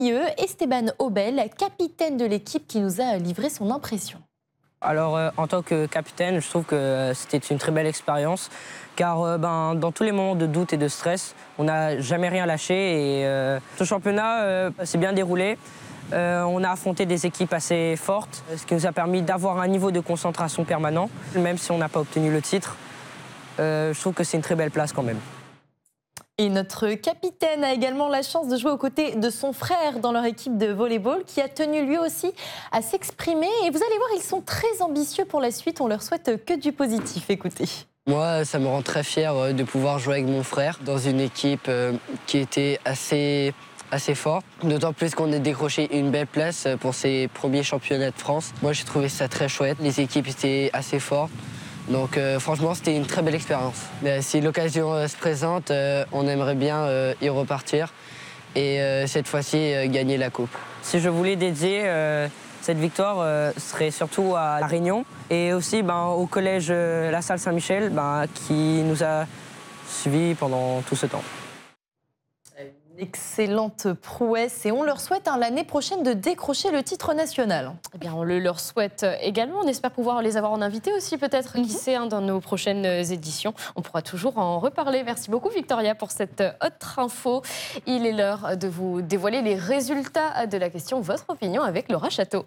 Esteban Obel, capitaine de l'équipe, qui nous a livré son impression. Alors, en tant que capitaine, je trouve que c'était une très belle expérience, car dans tous les moments de doute et de stress, on n'a jamais rien lâché. Et ce championnat s'est bien déroulé. On a affronté des équipes assez fortes, ce qui nous a permis d'avoir un niveau de concentration permanent, même si on n'a pas obtenu le titre. Je trouve que c'est une très belle place quand même. Et notre capitaine a également la chance de jouer aux côtés de son frère dans leur équipe de volleyball, qui a tenu lui aussi à s'exprimer. Et vous allez voir, ils sont très ambitieux pour la suite. On leur souhaite que du positif. Écoutez. Moi, ça me rend très fier de pouvoir jouer avec mon frère dans une équipe qui était assez forte. D'autant plus qu'on a décroché une belle place pour ces premiers championnats de France. Moi, j'ai trouvé ça très chouette. Les équipes étaient assez fortes. Donc franchement, c'était une très belle expérience. Si l'occasion se présente, on aimerait bien y repartir et cette fois-ci gagner la coupe. Si je voulais dédier cette victoire, serait surtout à La Réunion et aussi au collège La Salle Saint-Michel qui nous a suivis pendant tout ce temps. Excellente prouesse et on leur souhaite l'année prochaine de décrocher le titre national. Eh bien, on le leur souhaite également. On espère pouvoir les avoir en invité aussi, peut-être, qui sait, dans nos prochaines éditions. On pourra toujours en reparler. Merci beaucoup, Victoria, pour cette autre info. Il est l'heure de vous dévoiler les résultats de la question Votre opinion avec Laura Château.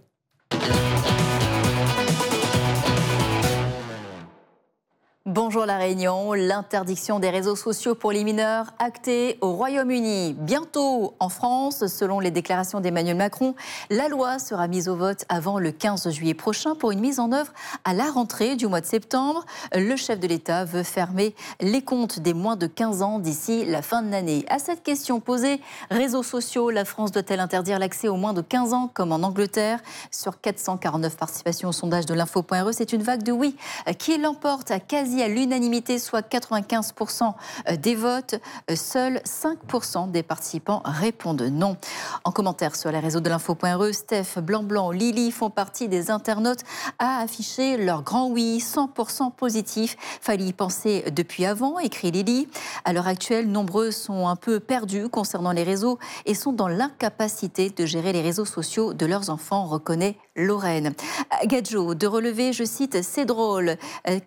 Bonjour La Réunion, l'interdiction des réseaux sociaux pour les mineurs actée au Royaume-Uni. Bientôt en France, selon les déclarations d'Emmanuel Macron, la loi sera mise au vote avant le 15 juillet prochain pour une mise en œuvre à la rentrée du mois de septembre. Le chef de l'État veut fermer les comptes des moins de 15 ans d'ici la fin de l'année. À cette question posée, réseaux sociaux, la France doit-elle interdire l'accès aux moins de 15 ans comme en Angleterre? Sur 449 participations au sondage de l'info.re, c'est une vague de oui qui l'emporte à quasi à l'unanimité, soit 95% des votes. Seuls 5% des participants répondent non. En commentaire sur les réseaux de l'info.re, Steph, Blanc, Lily font partie des internautes à afficher leur grand oui, 100% positif. Fallait y penser depuis avant, écrit Lily. À l'heure actuelle, nombreux sont un peu perdus concernant les réseaux et sont dans l'incapacité de gérer les réseaux sociaux de leurs enfants, reconnaît Lorraine. Gadjo, de relever, je cite, c'est drôle.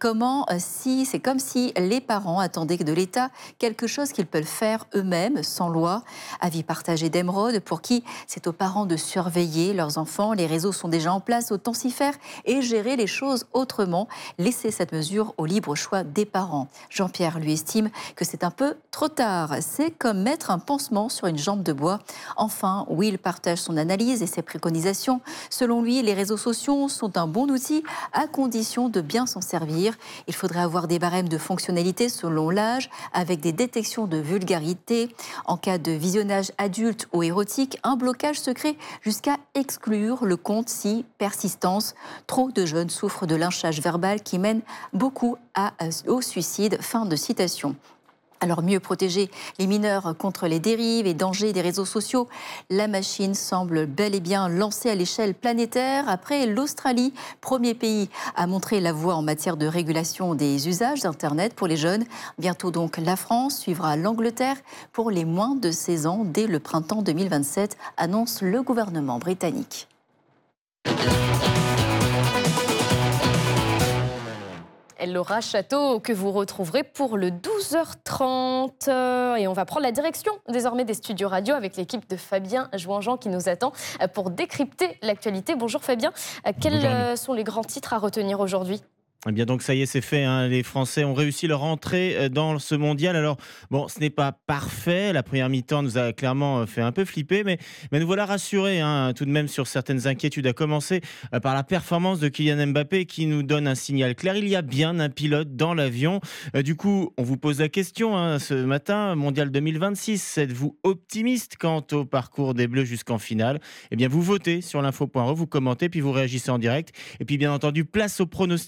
C'est comme si les parents attendaient de l'État quelque chose qu'ils peuvent faire eux-mêmes, sans loi. Avis partagé d'Emeraude, pour qui c'est aux parents de surveiller leurs enfants. Les réseaux sont déjà en place, autant s'y faire et gérer les choses autrement. Laisser cette mesure au libre choix des parents. Jean-Pierre, lui, estime que c'est un peu trop tard. C'est comme mettre un pansement sur une jambe de bois. Enfin, Will partage son analyse et ses préconisations. Selon lui, les réseaux sociaux sont un bon outil à condition de bien s'en servir. Il faudrait avoir des barèmes de fonctionnalité selon l'âge, avec des détections de vulgarité. En cas de visionnage adulte ou érotique, un blocage secret jusqu'à exclure le compte si persistance. Trop de jeunes souffrent de lynchage verbal qui mène beaucoup au suicide. Fin de citation. Alors mieux protéger les mineurs contre les dérives et dangers des réseaux sociaux. La machine semble bel et bien lancée à l'échelle planétaire. Après l'Australie, premier pays à montrer la voie en matière de régulation des usages d'Internet pour les jeunes. Bientôt donc la France suivra l'Angleterre pour les moins de 16 ans dès le printemps 2027, annonce le gouvernement britannique. Laura Château, que vous retrouverez pour le 12h30. Et on va prendre la direction désormais des studios radio avec l'équipe de Fabien Jouanjean qui nous attend pour décrypter l'actualité. Bonjour Fabien, quels sont les grands titres à retenir aujourd'hui ? Eh bien donc ça y est, c'est fait, hein. Les Français ont réussi leur entrée dans ce mondial. Alors bon, ce n'est pas parfait, la première mi-temps nous a clairement fait un peu flipper, mais nous voilà rassurés, hein, tout de même sur certaines inquiétudes, à commencer par la performance de Kylian Mbappé qui nous donne un signal clair. Il y a bien un pilote dans l'avion. Du coup, on vous pose la question, hein, ce matin, mondial 2026, êtes-vous optimiste quant au parcours des Bleus jusqu'en finale? Eh bien vous votez sur l'info.re, vous commentez, puis vous réagissez en direct. Et puis bien entendu, place au pronostic pour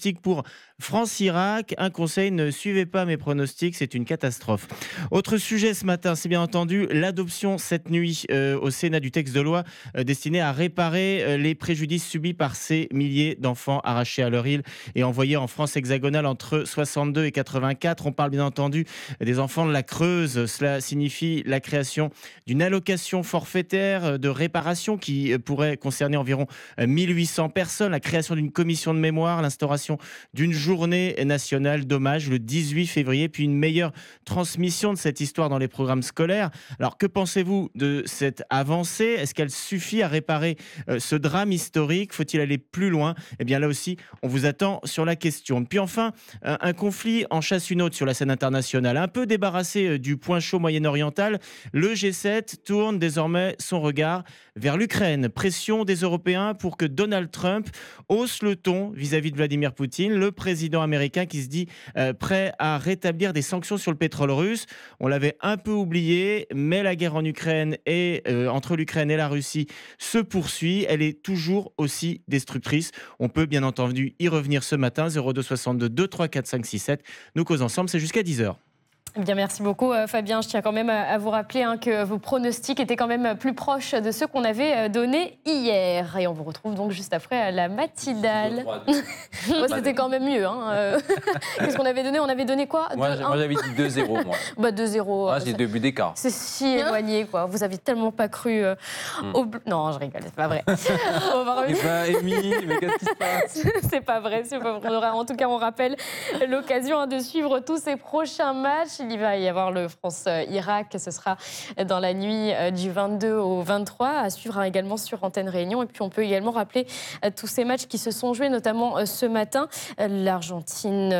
France-Irak, un conseil, ne suivez pas mes pronostics, c'est une catastrophe. Autre sujet ce matin, c'est bien entendu l'adoption cette nuit au Sénat du texte de loi destiné à réparer les préjudices subis par ces milliers d'enfants arrachés à leur île et envoyés en France hexagonale entre 62 et 84. On parle bien entendu des enfants de la Creuse. Cela signifie la création d'une allocation forfaitaire de réparation qui pourrait concerner environ 1800 personnes, la création d'une commission de mémoire, l'instauration d'une journée nationale d'hommage le 18 février, puis une meilleure transmission de cette histoire dans les programmes scolaires. Alors que pensez-vous de cette avancée ? Est-ce qu'elle suffit à réparer ce drame historique ? Faut-il aller plus loin ? Eh bien là aussi, on vous attend sur la question. Puis enfin, un conflit en chasse une autre sur la scène internationale. Un peu débarrassé du point chaud moyen-oriental, le G7 tourne désormais son regard vers l'Ukraine. Pression des Européens pour que Donald Trump hausse le ton vis-à-vis de Vladimir Poutine, le président américain qui se dit prêt à rétablir des sanctions sur le pétrole russe. On l'avait un peu oublié, mais la guerre en Ukraine et entre l'Ukraine et la Russie se poursuit. Elle est toujours aussi destructrice. On peut bien entendu y revenir ce matin. 02 62 2 3 4 5 6 7. Nous causons ensemble, c'est jusqu'à 10h. Bien, merci beaucoup Fabien. Je tiens quand même à vous rappeler que vos pronostics étaient quand même plus proches de ceux qu'on avait donnés hier. Et on vous retrouve donc juste après la matinale. C'était quand même mieux. Qu'est-ce qu'on avait donné ? On avait donné quoi ? Moi j'avais dit 2-0. Moi. 2-0. C'est 2 buts d'écart. C'est si éloigné, quoi. Vous avez tellement pas cru Non, je rigole, c'est pas vrai. On va revenir. Émilie, mais qu'est-ce qui se passe ? C'est pas vrai, c'est pas vrai. En tout cas, on rappelle l'occasion de suivre tous ces prochains matchs. Il va y avoir le France-Irak, ce sera dans la nuit du 22 au 23, à suivre également sur Antenne Réunion. Et puis on peut également rappeler tous ces matchs qui se sont joués, notamment ce matin, l'Argentine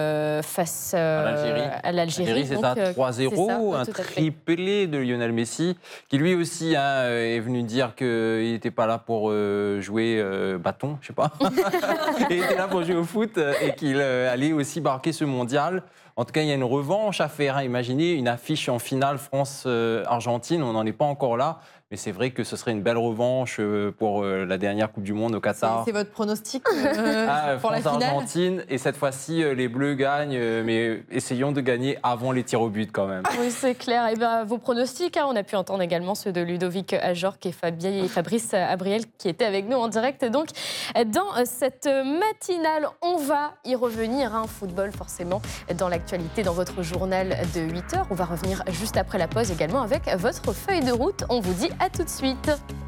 face à l'Algérie. C'est à 3-0, un triplé de Lionel Messi, qui lui aussi est venu dire qu'il n'était pas là pour jouer bâton, je sais pas. Il était là pour jouer au foot et qu'il allait aussi marquer ce mondial. En tout cas, il y a une revanche à faire. Imaginez une affiche en finale France-Argentine, on n'en est pas encore là. Mais c'est vrai que ce serait une belle revanche pour la dernière Coupe du Monde au Qatar. C'est votre pronostic pour la finale ? France-Argentine, et cette fois-ci, les Bleus gagnent, mais essayons de gagner avant les tirs au but quand même. Oui, c'est clair. Et vos pronostics, on a pu entendre également ceux de Ludovic Ajorc et Fabrice Abriel qui étaient avec nous en direct. Donc, dans cette matinale, on va y revenir. Football, forcément, dans l'actualité, dans votre journal de 8h. On va revenir juste après la pause également avec votre feuille de route. On vous dit à tout de suite.